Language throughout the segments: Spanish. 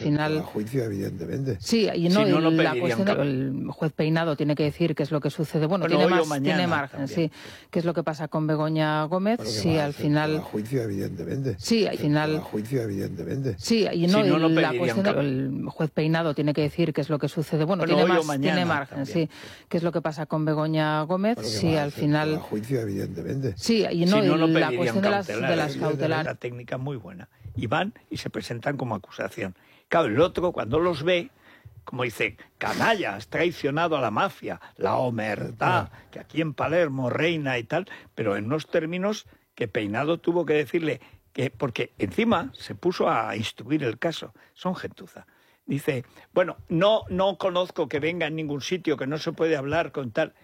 final... A juicio, evidentemente. Sí, y no, si no, la cuestión del juez Peinado tiene que decir qué es lo que sucede. Bueno, tiene margen, también, sí. ¿Qué es lo que pasa con Begoña Gómez? Sí, al final... A juicio, evidentemente. Sí, al final... A juicio, evidentemente. Sí, y no, la cuestión del juez Peinado tiene que decir qué es lo que sucede. Bueno, tiene margen, también, sí. ¿Qué es lo que pasa con Begoña Gómez? Sí, al final... A juicio, evidentemente. Sí, y no, la cuestión de las cautelares. La técnica muy buena. Y van y se presentan como acusación. Claro, el otro, cuando los ve, como dice, canalla, has traicionado a la mafia, la omertá, que aquí en Palermo reina y tal, pero en unos términos que Peinado tuvo que decirle, que porque encima se puso a instruir el caso. Son gentuza. Dice, bueno, no conozco que venga en ningún sitio, que no se puede hablar con tal.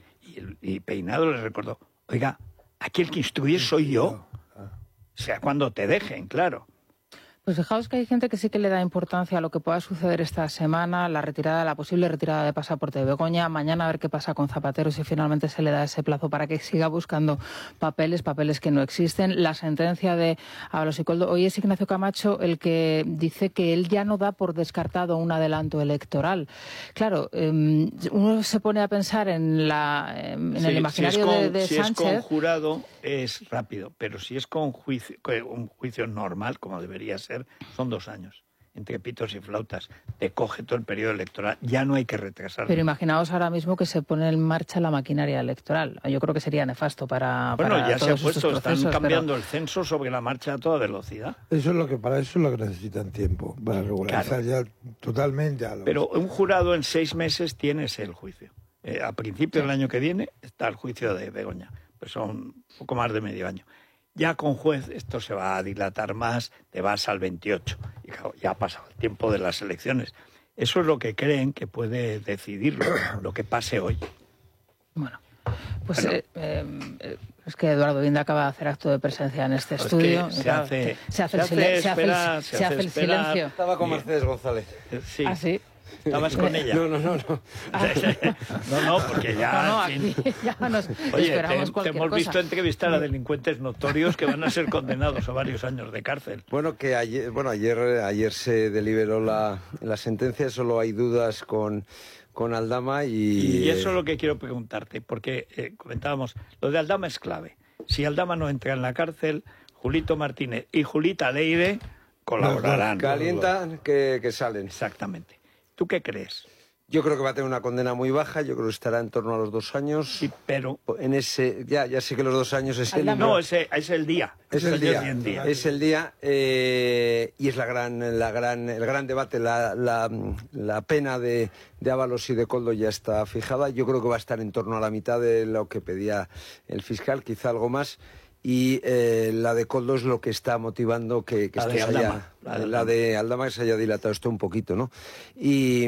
Y Peinado le recordó, oiga, aquí el que instruye soy yo. O sea, cuando te dejen, claro. Pues fijaos que hay gente que sí que le da importancia a lo que pueda suceder esta semana, la posible retirada de pasaporte de Begoña, mañana a ver qué pasa con Zapatero, si finalmente se le da ese plazo para que siga buscando papeles que no existen. La sentencia de Ábalos y Koldo. Hoy es Ignacio Camacho el que dice que él ya no da por descartado un adelanto electoral. Claro, uno se pone a pensar en el imaginario de Sánchez. Si es con jurado es rápido, pero si es con un juicio normal, como debería ser, son 2 años. Entre pitos y flautas. Te coge todo el periodo electoral. Ya no hay que retrasarlo. Pero imaginaos ahora mismo que se pone en marcha la maquinaria electoral. Yo creo que sería nefasto para ya todos se ha puesto, están cambiando pero... el censo sobre la marcha a toda velocidad. Para eso es lo que necesitan tiempo, para regularizar ya totalmente a los... Pero un jurado en 6 meses tienes el juicio. A principios del año que viene está el juicio de Begoña. Pues son un poco más de medio año. Ya con juez esto se va a dilatar más, te vas al 28. Y claro, ya ha pasado el tiempo de las elecciones. Eso es lo que creen que puede decidirlo, lo que pase hoy. Bueno, pues es que Eduardo Vinda acaba de hacer acto de presencia en este estudio. Se hace el silencio. Estaba con Mercedes González. Sí. ¿Ah, sí? ¿Estabas con ella? No. No, porque ya... No, aquí ya nos esperamos cualquier te hemos visto cosa. entrevistar a delincuentes notorios que van a ser condenados a varios años de cárcel. Bueno, que ayer se deliberó la sentencia, solo hay dudas con Aldama y eso es lo que quiero preguntarte, porque comentábamos, lo de Aldama es clave. Si Aldama no entra en la cárcel, Julito Martínez y Julita Leire colaborarán. Calientan que salen. Exactamente. ¿Tú qué crees? Yo creo que va a tener una condena muy baja, yo creo que estará en torno a los 2 años. Sí, pero... En ese, ya sé que los 2 años es el... No, es el día. Es el día. Es el día y es el gran debate. La pena de Ábalos y de Koldo ya está fijada. Yo creo que va a estar en torno a la mitad de lo que pedía el fiscal, quizá algo más. Y la de Koldo es lo que está motivando que la de Aldama que se haya dilatado esto un poquito, ¿no? Y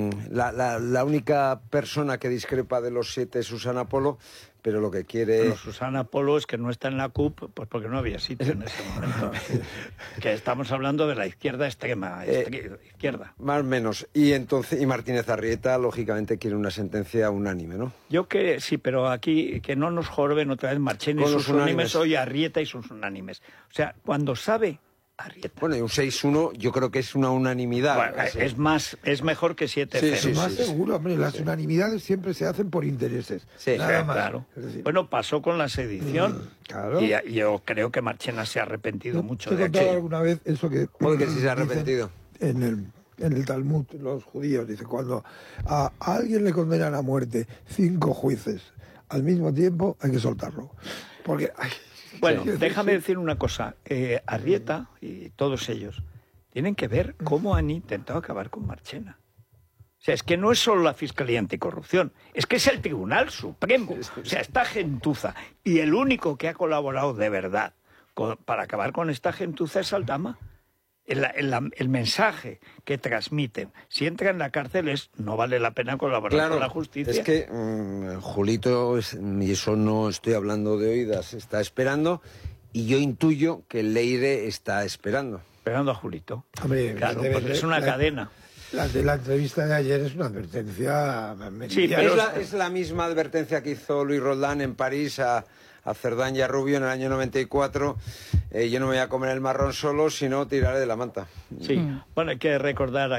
la única persona que discrepa de los 7 es Susana Polo, pero lo que quiere... Bueno, Susana Polo es que no está en la CUP, pues porque no había sitio en ese momento. Que estamos hablando de la izquierda extrema, izquierda. Más o menos. Y Martínez Arrieta, lógicamente, quiere una sentencia unánime, ¿no? Yo que sí, pero aquí que no nos joroben otra vez Marchena y sus unánimes, hoy Arrieta y sus unánimes. O sea, cuando sabe... Arrieta. Bueno, y un 6-1 yo creo que es una unanimidad. Bueno, es mejor que 7-0. Sí, más seguro, hombre, las unanimidades siempre se hacen por intereses. Nada más. Claro. Bueno, pasó con la sedición. Claro. Y yo creo que Marchena se ha arrepentido mucho de aquello. ¿Te he contado alguna vez eso que... Porque sí se ha arrepentido. En el Talmud, los judíos, dice, cuando a alguien le condenan a muerte 5 jueces al mismo tiempo, hay que soltarlo. Porque... Bueno, déjame decir una cosa. Arrieta y todos ellos tienen que ver cómo han intentado acabar con Marchena. O sea, es que no es solo la Fiscalía Anticorrupción, es que es el Tribunal Supremo. O sea, esta gentuza. Y el único que ha colaborado de verdad para acabar con esta gentuza es Aldama. El mensaje que transmiten, si entra en la cárcel, no vale la pena colaborar con la justicia. Es que Julito, y eso no estoy hablando de oídas, está esperando, y yo intuyo que Leire está esperando. Esperando a Julito. Hombre, claro, pues es una cadena. La de la entrevista de ayer es una advertencia... Sí, pero es la misma advertencia que hizo Luis Roldán en París a Cerdán y a Rubio en el año 94. Yo no me voy a comer el marrón solo, sino tiraré de la manta. Sí, bueno, hay que recordar